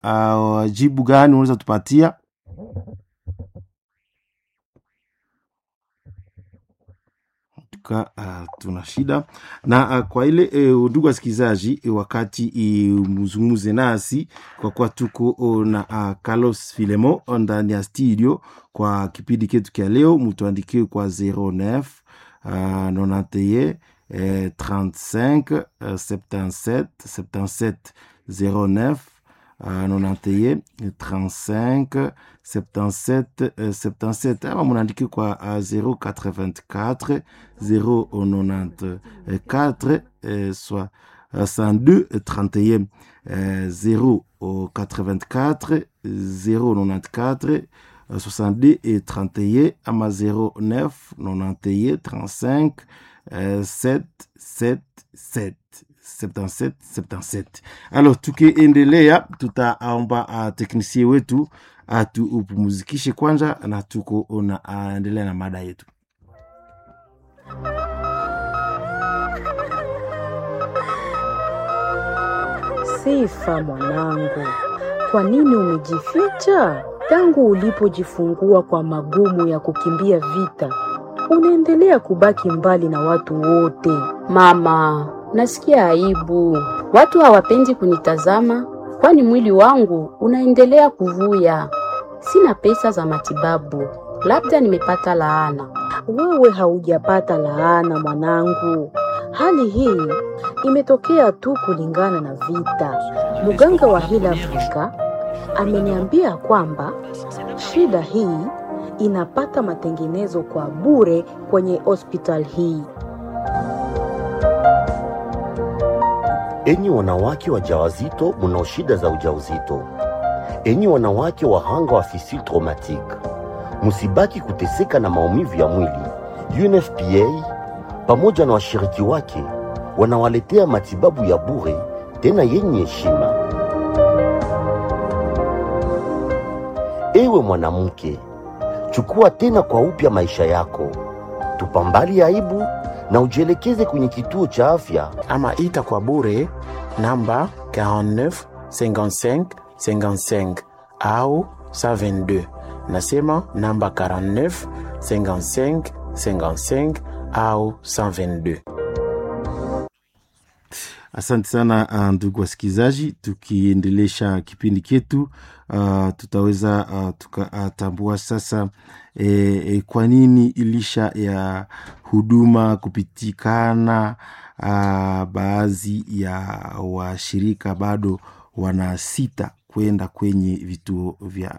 jibu gani unaweza tupatia? Tuna shida na kwa ile ndugu wasikilizaji, wakati mzungumuze nasi kwa kuwa tuko na Carlos Filemo ndani ya studio kwa kipindi ketu kia leo. Mtuandikie kwa 09 91 35 77 77 09 91 35 77 77 ama munaandike kwa 084 094 62 31 084 094 62 31 ama 09 91 35 777 77 77. Alors tukiendelea, tutaomba teknisie wetu atupumzikishe kwanza, na tuko endelea na mada yetu. Sifa mwanangu, kwa nini umejificha? Tangu ulipojifungua kwa magumu ya kukimbia vita, unaendelea kubaki mbali na watu wote. Mama, nasikia aibu. Watu hawapendi kunitazama, kwani mwili wangu unaendelea kuvuya. Sina pesa za matibabu, labda nimepata laana. Wewe haujapata laana mwanangu. Hali hii imetokea tu kulingana na vita. Mganga wa Heal Africa ameniambia kwamba shida hii inapata matengenezo kwa bure kwenye hospital hii. Enyi wanawake wajawazito mnao shida za ujauzito, enyi wanawake wahanga wa fistule traumatique, msibaki kuteseka na maumivu ya mwili. UNFPA pamoja na washiriki wake wanawaletea matibabu ya bure tena yenye heshima. Ewe mwanamke, chukua tena kwa upya maisha yako. Tupambali aibu na ujielekeze kwenye kituo cha afya ama ita kwa bure namba 49 55 55 au 122. Nasema namba 49 55 55 au 122. Asante sana ndugu wasikilizaji, tukiendelesha kipindi ketu tutaweza tukatambua sasa kwa nini ilisha ya huduma kupitikana baadhi ya washirika bado wanasita kwenda kwenye vituo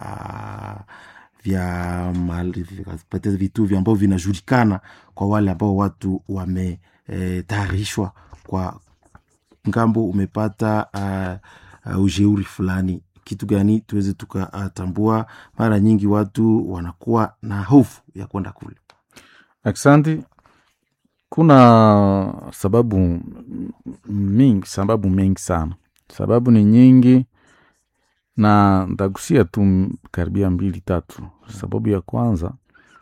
vituo ambavyo vinajulikana kwa wale ambao watu wametayarishwa kwa ngambo umepata ujeuri fulani. Kitu gani tuweze tukatambua? Mara nyingi watu wanakuwa na hofu ya kwenda kule. Asante. Kuna sababu mingi sana. Sababu ni nyingi na nitagusia tu karibia 2-3. Sababu ya kwanza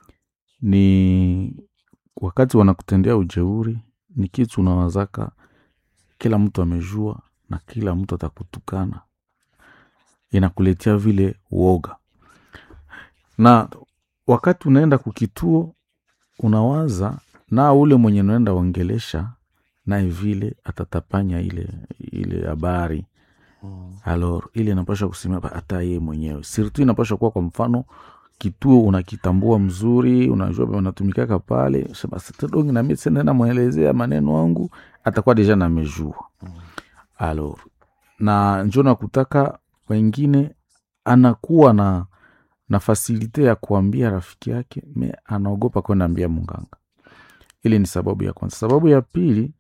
ni wakati wanakutendea ujeuri, ni kitu unawazaka kila mtu amejua na kila mtu atakutukana, inakuletea vile uoga. Na wakati unaenda kukituo unawaza na ule mwenye unaenda ongelesha na vile atatapanya ile habari. Alors ile inapaswa kusema hata yeye mwenyewe. Surtout inapaswa kuwa kwa mfano kituo unakitambua mzuri, unajua wanatumikaka pale, sema sitadongi na mimi sasa muelezea maneno yangu, atakuwa deja na mejua. Alors na njoo kutaka wengine anakuwa na facilite ya kuambia rafiki yake, me anaogopa kwenda ambia munganga. Ile ni sababu ya kwanza. Sababu ya pili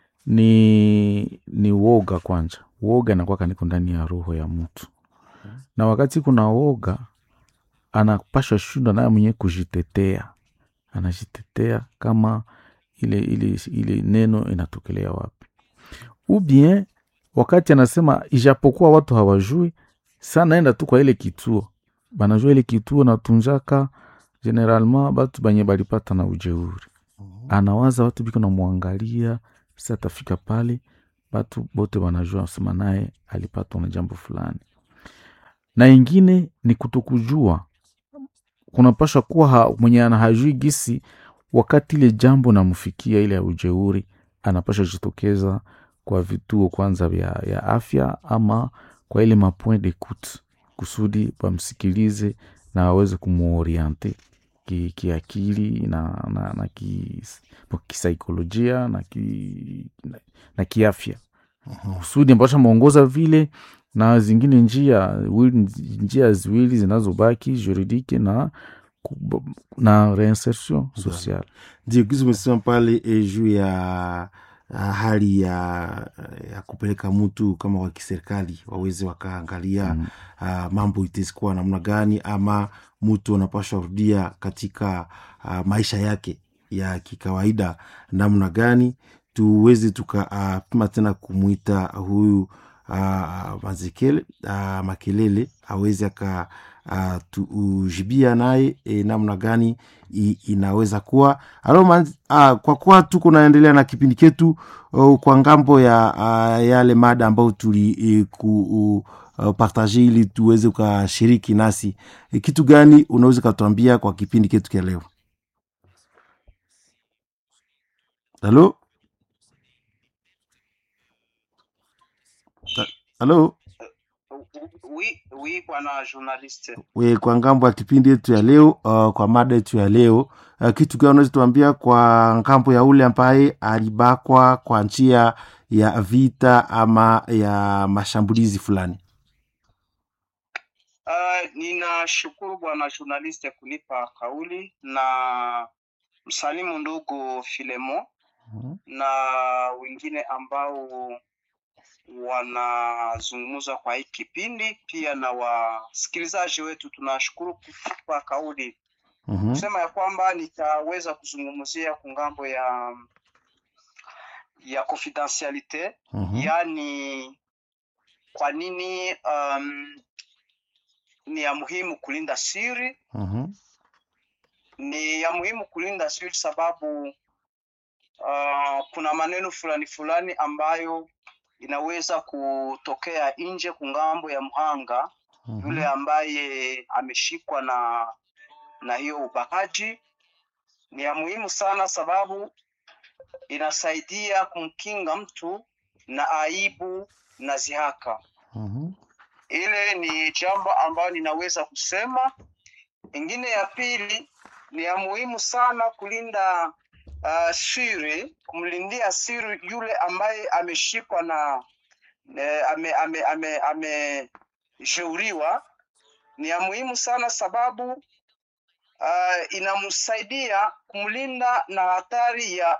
ni woga kwanza. Woga inakuwa kaniko ndani ya roho ya mtu. Na wakati kuna woga anapasha shinda naye mwenyewe kujitetea. Anajitetea kama ile neno inatokelea wapi. Ou bien wakati anasema ijapokuwa watu hawajui, sana naenda tu kwa ile kituo. Banajua ile kituo na tunjaka generalement batu banye balipata na ujeuri. Anawaza watu biko na muangalia, sasa atafika pale batu bote wanajua sema naye alipatwa na jambo fulani. na ingine ni kutokujua. Kunapasha kuwa mwenye hajui gisi wakati ile jambo namfikia ile ya ujeuri, anapasha jitokeza kwa vituo kwanza ya afya ama kwa ile mapoint d'écoute kusudi wamsikilize na waweze kumuoriente kiakili na kisaikolojia na kiafya. Kusudi mpasha mwongoza vile na zingine njia ziwili zinazobaki juridike na reinsertion sociale. Ndio kizu umesema pale juu ya hali ya kupeleka mtu kama wa kiserikali waweze wakaangalia mambo itazikuwa namna gani, ama mtu anapaswa rudia katika maisha yake ya kikawaida namna gani, tuweze tukapima tena kumuita huyu Makelele aweze tujibia naye namna gani inaweza kuwa. Kwa kuwa tuko naendelea na kipindi ketu kwa ngambo ya yale mada ambayo tuli partage ili tuweze ukashiriki nasi, kitu gani unaweza kutuambia kwa kipindi ketu kia leo? Halo? Halo? Oui, bwana journaliste. Kwa ngambo ya kipindi yetu ya leo, kwa mada yetu ya leo, kitu gani unaweza tuambia kwa ngambo ya ule ambaye alibakwa kwa njia ya vita ama ya mashambulizi fulani? Ninashukuru bwana journaliste kunipa kauli, na msalimu ndugu Filemo na wengine ambao wanazungumza kwa hii kipindi, pia na wasikilizaji wetu. Tunashukuru kutupa kauli. Kusema ya kwamba nitaweza kuzungumzia kungambo ya confidentialite, yani kwa nini ni ya muhimu kulinda siri. Ni ya muhimu kulinda siri sababu kuna maneno fulani ambayo inaweza kutokea nje kungambo ya mhanga yule ambaye ameshikwa na hiyo ubakaji. Ni ya muhimu sana sababu inasaidia kumkinga mtu na aibu na zihaka. Ile ni jambo ambalo ninaweza kusema. Ingine ya pili, ni ya muhimu sana kulinda siri, kumlindia siri yule ambaye ameshikwa na ameshauriwa. Ni ya muhimu sana sababu inamsaidia kumlinda na hatari ya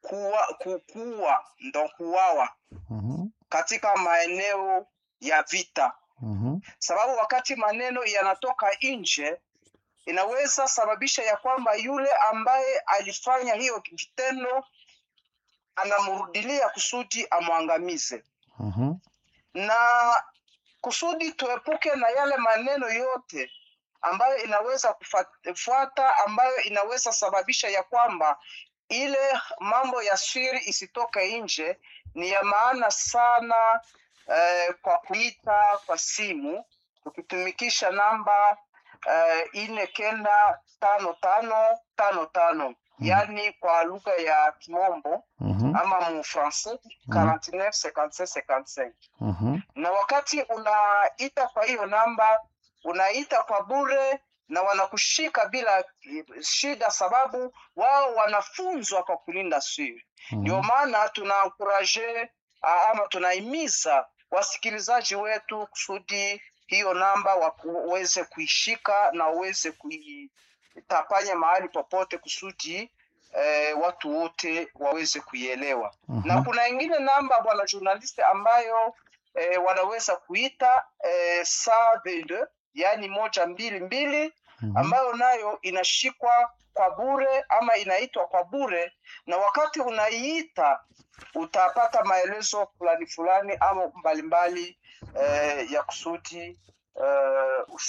kuuawa katika maeneo ya vita. Sababu wakati maneno yanatoka nje, inaweza sababisha ya kwamba yule ambaye alifanya hiyo kitendo anamrudilia kusudi amwangamize. Na kusudi tuepuke na yale maneno yote ambayo inaweza kufuata, ambayo inaweza sababisha ya kwamba ile mambo ya siri isitoke nje, ni ya maana sana kwa kuita kwa simu tukitumikisha namba 495555, yani kwa lugha ya Kimombo ama mu français 495755. Na wakati unaita kwa hiyo namba, unaita kwa bure na wanakushika bila shida, sababu wao wanafunzwa kwa kulinda siri. Ndio maana tunaencourage ama tunahimiza wasikilizaji wetu kusudi hiyo namba waweze kuishika na waweze kuitapanya mahali popote kusudi watu wote waweze kuielewa. Na kuna ingine namba bwana journaliste ambayo wanaweza kuita 122, yani 122, ambayo nayo inashikwa kwa bure ama inaitwa kwa bure, na wakati unaiita utapata maelezo fulani ama mbalimbali ya kusudi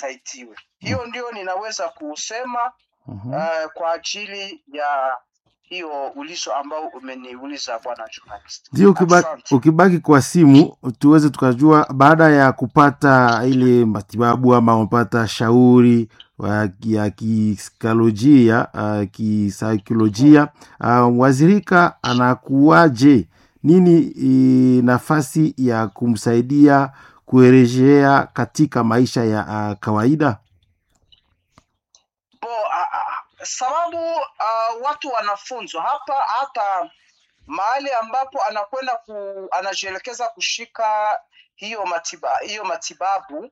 usaidiwe. Hiyo ndio ninaweza kusema kwa ajili ya hiyo ulizo ambao umeniuliza bwana journalist. Ndio, Asante. ukibaki kwa simu tuweze tukajua, baada ya kupata ile matibabu ama umepata shauri ya kisaikolojia, wazirika anakuwaje? Nini nafasi ya kumsaidia kurejea katika maisha ya kawaida? Sababu watu wanafunzwa hapa, hata mahali ambapo anakwenda anajielekeza kushika hiyo matibabu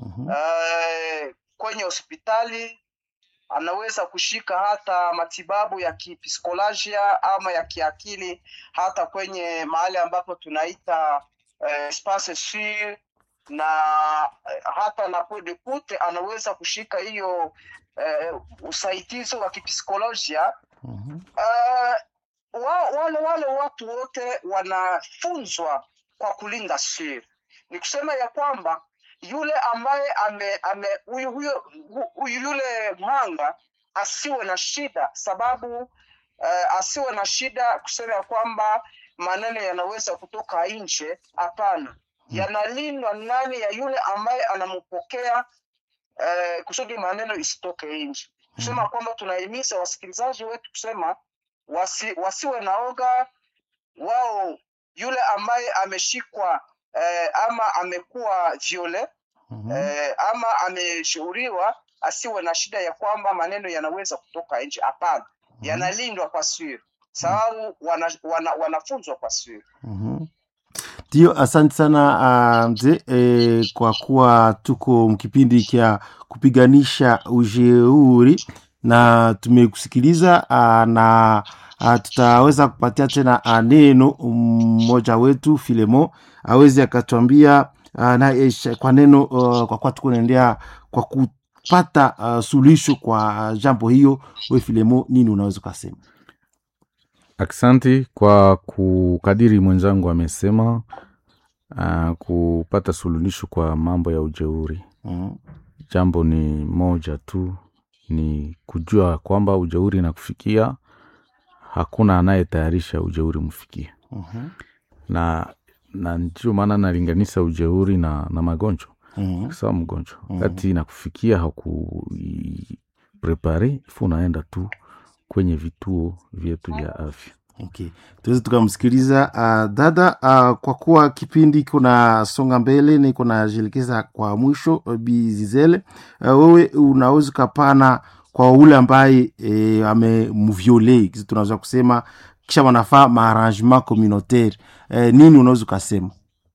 kwenye hospitali, anaweza kushika hata matibabu ya kipsikolojia ama ya kiakili, hata kwenye mahali ambapo tunaita espace sûr, na hata na kute anaweza kushika hiyo usaidizi wa kipsikolojia. Wale watu wote wanafunzwa kwa kulinda siri. Ni kusema ya kwamba yule ambaye yule mhanga asiwe na shida, sababu asiwe na shida kusema ya kwamba maneno yanaweza kutoka nje. Hapana, yanalindwa ndani ya yule ambaye anampokea, kusudi maneno isitoke nje. Kusema kwamba tunahimiza wasikilizaji wetu kusema wasiwe naoga. Wao yule ambaye ameshikwa ama amekuwa viole ama ameshauriwa, asiwe na shida ya kwamba maneno yanaweza kutoka nje. Hapana, yanalindwa kwa siri, sababu wanafunzwa kwa siri. Ndio, asante sana mzee, kwa kuwa tuko mkipindi kia kupiganisha ujeuri na tumekusikiliza, na tutaweza kupatia tena neno mmoja wetu Filemo aweze akatuambia na kwa neno kwa kuwa tuko naendea kwa kupata suluhisho kwa jambo hiyo. Wewe Filemo, nini unaweza kusema? Aksanti kwa kukadiri mwenzangu amesema, kupata suluhisho kwa mambo ya ujeuri. Jambo ni moja tu, ni kujua kwamba ujeuri na kufikia, hakuna anayetayarisha ujeuri mfikia. Na ndio maana nalinganisha ujeuri na magonjwa. Sawa, mgonjwa kati na kufikia hakuprepare, ifu naenda tu kwenye vituo vyetu vya afya. Okay, tuweze tukamsikiliza dada, kwa kuwa kipindi kuna songa mbele na kuna jelekeza kwa mwisho. Bizizele, wewe unaweza kupana kwa ule ambaye amemviole, kitu tunaweza kusema kisha wanafaa maarrangement communautaire, nini unaweza kusema?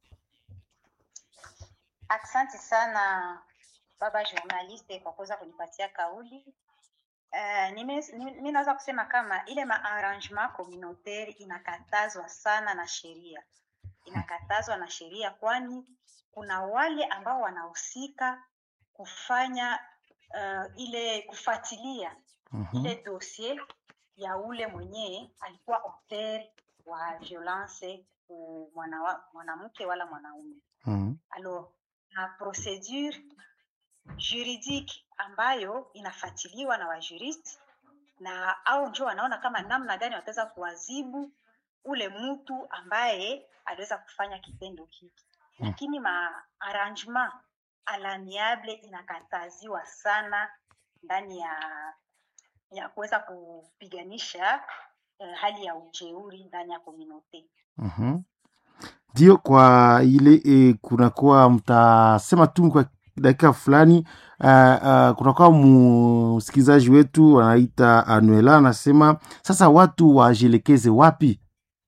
Asante sana baba journaliste kwa kuweza kunipatia kauli. Mimi naweza kusema kama ile maarrangement communautaire inakatazwa sana na sheria. Inakatazwa na sheria, kwani kuna wale ambao wanahusika kufanya ile kufuatilia ile dossier ya ule mwenye alikuwa auteur wa violence mwanamke wala mwanaume. Alors na procedure juridique ambayo inafuatiliwa na wajuristi, na au ndio wanaona kama namna gani wataweza kuadhibu ule mtu ambaye aliweza kufanya kitendo hiki. Lakini arrangement à l'amiable inakataziwa sana ndani ya kuweza kupiganisha hali ya ujeuri ndani ya community. Ndio, kwa ile kunakuwa mtasema tu kwa dakika fulani, kunakuwa msikilizaji wetu wanaita Anuela, anasema sasa watu wajelekeze wapi?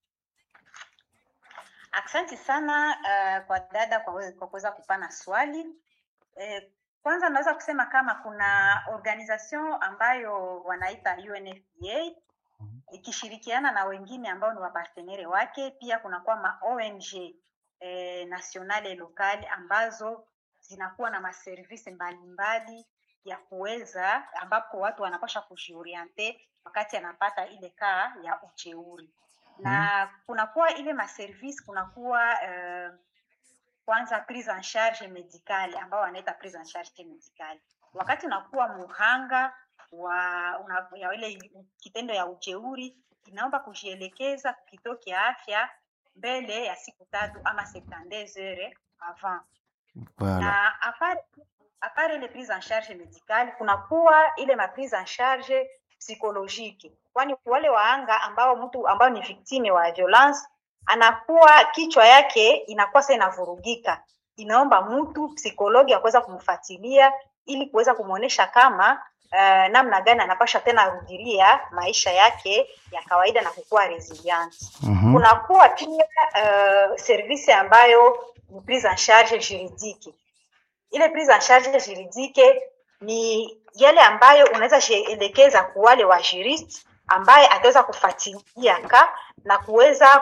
Asante sana kwa dada kwa kuweza kupana swali. Kwanza naweza kusema kama kuna organization ambayo wanaita UNFPA ikishirikiana na wengine ambao ni wapartenere wake. Pia kuna kwa ma ONG nationale locale ambazo zinakuwa na maservice mbalimbali ya kuweza, ambapo watu wanapaswa kujioriente wakati anapata ile kaa ya ujeuri. Na kunakuwa ile maservice, kunakuwa kwanza prise en charge medicale ambao wanaita prise en charge medicale. Wakati unakuwa muhanga ya ile kitendo ya ujeuri, inaomba kujielekeza kituo cha afya mbele ya siku 3 ama 72 heures avant. Voilà. Na apart ile prise en charge médicale, kunakuwa ile ma prise en charge psychologique, kwani wale waanga ambao ni victime wa violence anakuwa kichwa yake inakuwa sasa inavurugika, inaomba mtu psikologi akuweza kumfuatilia ili kuweza kumuonesha kama namna gani anapasha tena rudilia maisha yake ya kawaida na kukua resilient. Kunakuwa pia service ambayo ni prise en charge juridique. Ile prise en charge juridique ni yale ambayo unaweza kuelekeza kwa wale wa jurist ambaye ataweza kufuatilia na kuweza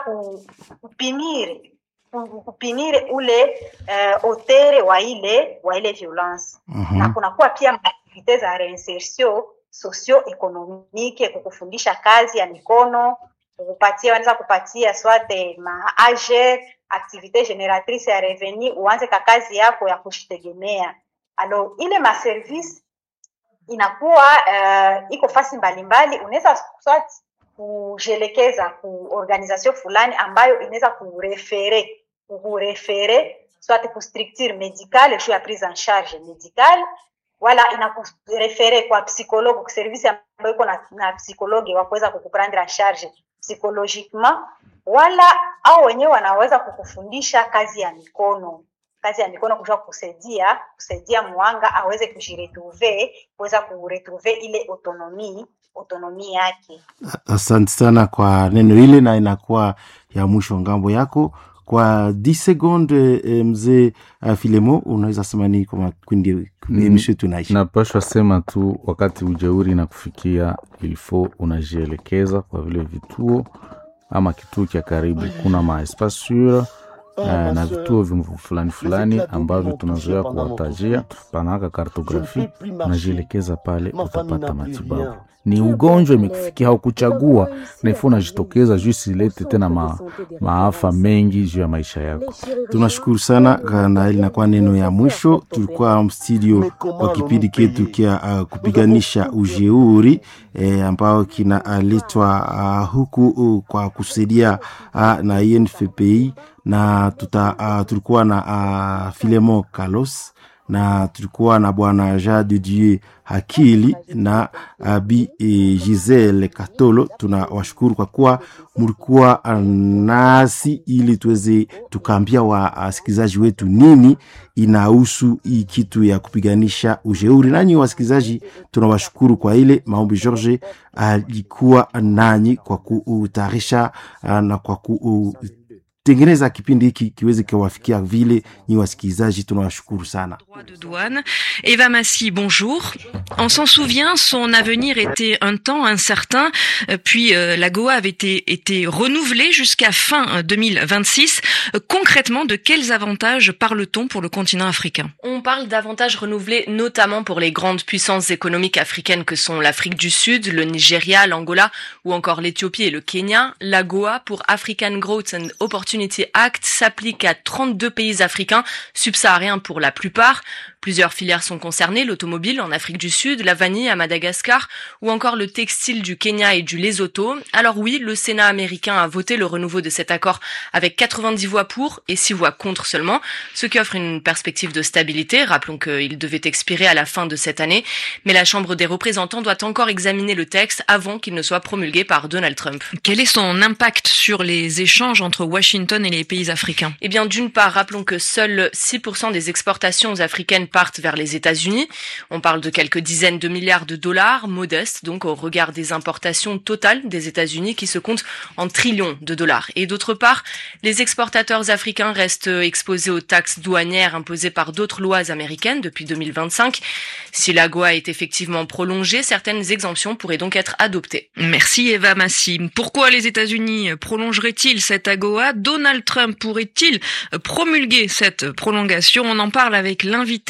kupinire ule auteur wa ile violence. Na kunakuwa pia activités za reinsertion socio-économique, kukufundisha kazi ya mikono, wanaweza kupatia swate maager, activité génératrice ya revenu, uanze kazi yako ya kujitegemea. Alors ile ma service inakuwa iko fasi mbalimbali, unaweza swat kujelekeza ku organisation fulani ambayo inaweza kurefere soit ku structure médicale juu ya prise en charge médicale, wala inakurefere kwa psychologue, ku service ambayo iko na psychologue wa kuweza kukuprendre en charge psychologiquement, wala au wenyewe wanaweza kukufundisha kazi ya mikono kujua kusaidia mwanga aweze kujiretrouver, kuweza kuretrouver ile autonomie yake. Asante sana kwa neno hili, na inakuwa ya mwisho ngambo yako kwa 10 seconde. Mzee Filemo, unaweza sema nini kwa kundi emission tunaishi? Napashwa sema tu, wakati ujeuri na kufikia ilifo unajielekeza kwa vile vituo ama kituo cha karibu, kuna maespace sur na vituo fulani ambavyo tunazoea kuwatajia, tupanaka kartografi, unajielekeza pale, utapata matibabu. Ni ugonjwa imekufikia, haukuchagua, na ifo unajitokeza juu silete tena maafa mengi juu ya maisha yako. Tunashukuru sana, na ilikuwa neno ya mwisho. Tulikuwa studio kwa kipindi ketu kia kupiganisha ujeuri ambao kinaletwa huku kwa kusaidia na INFPI, na tulikuwa na Filemon Carlos, na tulikuwa na bwana Jean de Dieu Hakili na Bi Giselle Katolo. Tunawashukuru kwa kuwa mlikuwa nasi ili tuweze tukambia wasikilizaji wetu nini inahusu hii kitu ya kupiganisha ujeuri. Nanyi wasikilizaji, tunawashukuru kwa ile Maombi George alikuwa nanyi kwa kutayarisha na kwa tengeneza kipindi hiki kiweze kuwafikia vile ni wasikilizaji. Tunawashukuru sana. De douane. Eva Massy, bonjour. On s'en souvient, son avenir était un temps incertain, puis l'AGOA avait été renouvelée jusqu'à fin 2026. Concrètement, de quels avantages parle-t-on pour le continent africain? On parle d'avantages renouvelés notamment pour les grandes puissances économiques africaines que sont l'Afrique du Sud, le Nigeria, l'Angola ou encore l'Éthiopie et le Kenya. L'AGOA pour African Growth and Opportunity Act s'applique à 32 pays africains, subsahariens pour la plupart. Plusieurs filières sont concernées, l'automobile en Afrique du Sud, la vanille à Madagascar ou encore le textile du Kenya et du Lesotho. Alors oui, le Sénat américain a voté le renouveau de cet accord avec 90 voix pour et 6 voix contre seulement, ce qui offre une perspective de stabilité. Rappelons qu'il devait expirer à la fin de cette année, mais la Chambre des représentants doit encore examiner le texte avant qu'il ne soit promulgué par Donald Trump. Quel est son impact sur les échanges entre Washington et les pays africains? Eh bien, d'une part, rappelons que seuls 6% des exportations africaines partent vers les États-Unis. On parle de quelques dizaines de milliards de dollars, modestes donc au regard des importations totales des États-Unis qui se comptent en trillions de dollars. Et d'autre part, les exportateurs africains restent exposés aux taxes douanières imposées par d'autres lois américaines depuis 2025. Si l'AGOA est effectivement prolongée, certaines exemptions pourraient donc être adoptées. Merci Eva Massy. Pourquoi les États-Unis prolongeraient-ils cette AGOA? Donald Trump pourrait-il promulguer cette prolongation? On en parle avec l'invité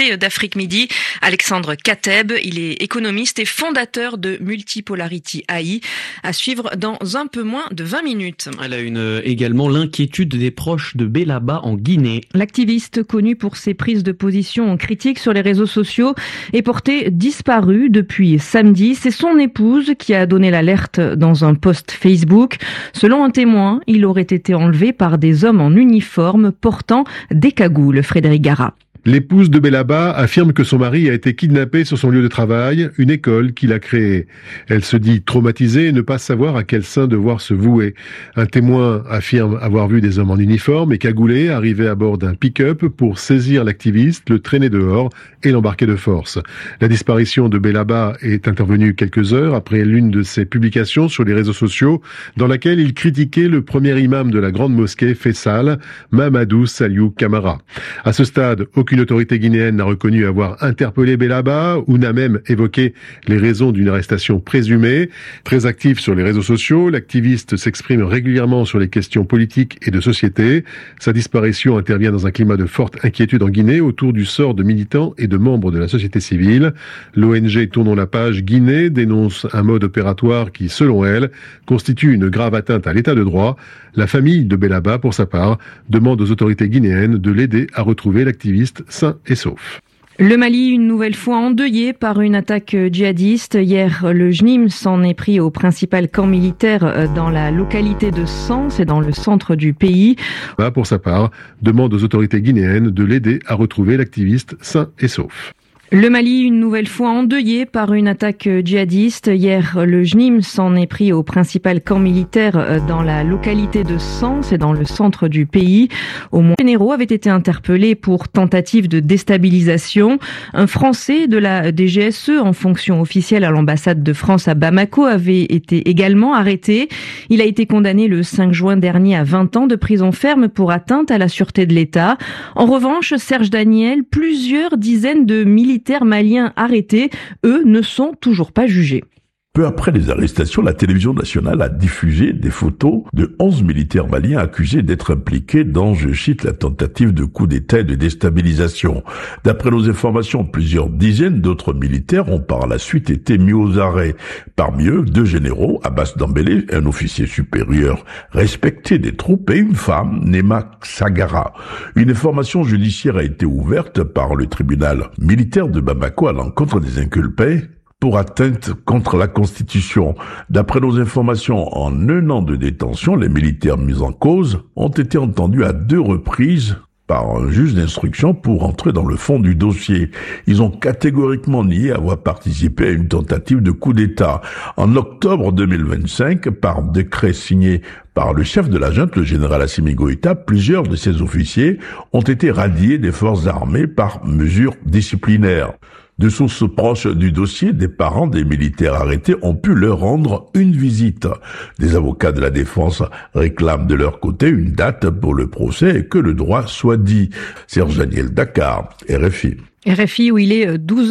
invité d'Afrique Midi, Alexandre Kateb. Il est économiste et fondateur de Multipolarity AI. À suivre dans un peu moins de 20 minutes. Elle a également l'inquiétude des proches de Belaba en Guinée. L'activiste, connu pour ses prises de position critiques sur les réseaux sociaux, est porté disparu depuis samedi. C'est son épouse qui a donné l'alerte dans un post Facebook. Selon un témoin, il aurait été enlevé par des hommes en uniforme portant des cagoules. Frédéric Gara. L'épouse de Belaba affirme que son mari a été kidnappé sur son lieu de travail, une école qu'il a créée. Elle se dit traumatisée et ne pas savoir à quel sein devoir se vouer. Un témoin affirme avoir vu des hommes en uniforme et cagoulés arriver à bord d'un pick-up pour saisir l'activiste, le traîner dehors et l'embarquer de force. La disparition de Belaba est intervenue quelques heures après l'une de ses publications sur les réseaux sociaux dans laquelle il critiquait le premier imam de la grande mosquée Faisal, Mamadou Saliou Camara. À ce stade, aucune autorité guinéenne n'a reconnu avoir interpellé Belaba ou n'a même évoqué les raisons d'une arrestation présumée. Très actif sur les réseaux sociaux, l'activiste s'exprime régulièrement sur les questions politiques et de société. Sa disparition intervient dans un climat de forte inquiétude en Guinée autour du sort de militants et de membres de la société civile. L'ONG Tournons la page Guinée dénonce un mode opératoire qui, selon elle, constitue une grave atteinte à l'état de droit. La famille de Belaba, pour sa part, demande aux autorités guinéennes de l'aider à retrouver l'activiste sain et sauf. Le Mali, une nouvelle fois endeuillé par une attaque djihadiste. Hier, le JNIM s'en est pris au principal camp militaire dans la localité de San, c'est dans le centre du pays. Pour sa part, demande aux autorités guinéennes de l'aider à retrouver l'activiste sain et sauf. Le Mali, une nouvelle fois endeuillé par une attaque djihadiste. Hier, le JNIM s'en est pris au principal camp militaire dans la localité de San, c'est dans le centre du pays. Au moins, généraux avaient été interpellés pour tentative de déstabilisation. Un Français de la DGSE en fonction officielle à l'ambassade de France à Bamako avait été également arrêté. Il a été condamné le 5 juin dernier à 20 ans de prison ferme pour atteinte à la sûreté de l'État. En revanche, Serge Daniel, plusieurs dizaines de militaires maliens arrêtés, eux, ne sont toujours pas jugés. Peu après les arrestations, la télévision nationale a diffusé des photos de 11 militaires maliens accusés d'être impliqués dans, je cite, la tentative de coup d'État et de déstabilisation. D'après nos informations, plusieurs dizaines d'autres militaires ont par la suite été mis aux arrêts. Parmi eux, 2 généraux, Abbas Dambélé, un officier supérieur respecté des troupes, et une femme, Nema Sagara. Une information judiciaire a été ouverte par le tribunal militaire de Bamako à l'encontre des inculpés pour atteinte contre la Constitution. D'après nos informations, en 1 an de détention, les militaires mis en cause ont été entendus à 2 reprises par un juge d'instruction pour entrer dans le fond du dossier. Ils ont catégoriquement nié avoir participé à une tentative de coup d'État. En octobre 2025, par décret signé par le chef de la junte, le général Assimi Goïta, plusieurs de ses officiers ont été radiés des forces armées par mesure disciplinaire. De sources proches du dossier, des parents des militaires arrêtés ont pu leur rendre une visite. Des avocats de la défense réclament de leur côté une date pour le procès et que le droit soit dit. Serge Daniel, Dakar, RFI. RFI où il est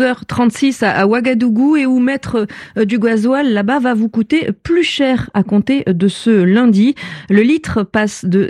12h36 à Ouagadougou et où mettre du gasoil là-bas va vous coûter plus cher à compter de ce lundi. Le litre passe de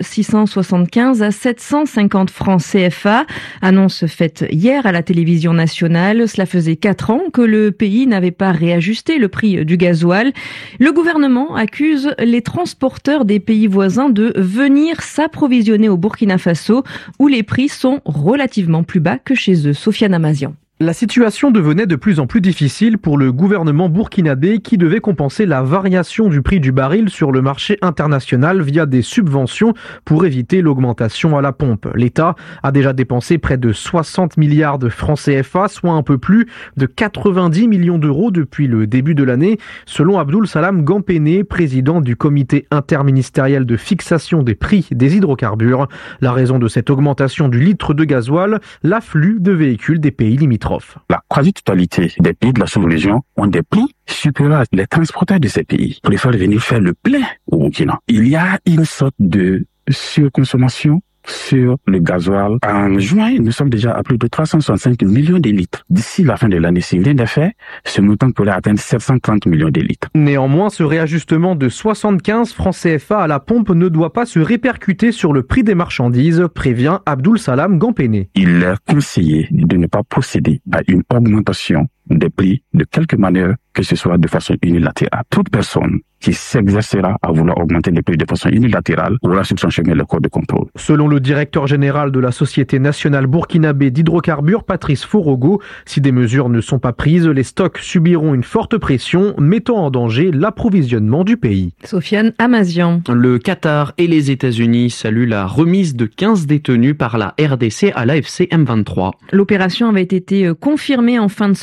675 à 750 francs CFA. Annonce faite hier à la télévision nationale. Cela faisait 4 ans que le pays n'avait pas réajusté le prix du gasoil. Le gouvernement accuse les transporteurs des pays voisins de venir s'approvisionner au Burkina Faso où les prix sont relativement plus bas que chez eux. Sofiane Amazian. La situation devenait de plus en plus difficile pour le gouvernement burkinabé qui devait compenser la variation du prix du baril sur le marché international via des subventions pour éviter l'augmentation à la pompe. L'État a déjà dépensé près de 60 milliards de francs CFA, soit un peu plus de 90 millions d'euros depuis le début de l'année, selon Abdoul Salam Gampéné, président du comité interministériel de fixation des prix des hydrocarbures. La raison de cette augmentation du litre de gasoil, l'afflux de véhicules des pays limitrophes. La quasi-totalité des pays de la sous-région ont des prix supérieurs. Les transporteurs de ces pays préfèrent venir faire le plein au Burkina. Il y a une sorte de surconsommation sur le gasoil. En juin, nous sommes déjà à plus de 365 millions de litres. D'ici la fin de l'année, si rien n'est fait, ce montant pourrait atteindre 730 millions de litres. Néanmoins, ce réajustement de 75 francs CFA à la pompe ne doit pas se répercuter sur le prix des marchandises, prévient Abdoul Salam Gampéné. Il est conseillé de ne pas procéder à une augmentation des prix de quelque manière que ce soit de façon unilatérale. Toute personne qui s'exercera à vouloir augmenter les prix de façon unilatérale aura sur son chemin le code de contrôle. Selon le directeur général de la Société nationale burkinabé d'hydrocarbures, Patrice Forogo, si des mesures ne sont pas prises, les stocks subiront une forte pression, mettant en danger l'approvisionnement du pays. Sofiane Amazian. Le Qatar et les États-Unis saluent la remise de 15 détenus par la RDC à l'AFC M23. L'opération avait été confirmée en fin de